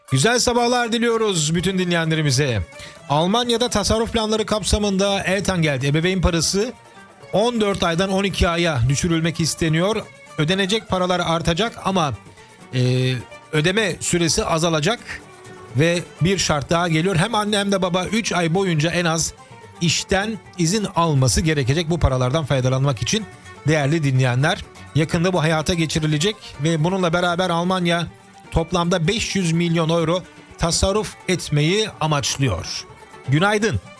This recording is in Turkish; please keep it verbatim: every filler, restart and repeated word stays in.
Güzel sabahlar diliyoruz bütün dinleyenlerimize. Almanya'da tasarruf planları kapsamında Elterngeld ebeveyn parası on dört aydan on iki aya düşürülmek isteniyor. Ödenecek paralar artacak ama e, ödeme süresi azalacak ve bir şart daha geliyor. Hem anne hem de baba üç ay boyunca en az işten izin alması gerekecek bu paralardan faydalanmak için. Değerli dinleyenler, yakında bu hayata geçirilecek ve bununla beraber Almanya toplamda beş yüz milyon euro tasarruf etmeyi amaçlıyor. Günaydın.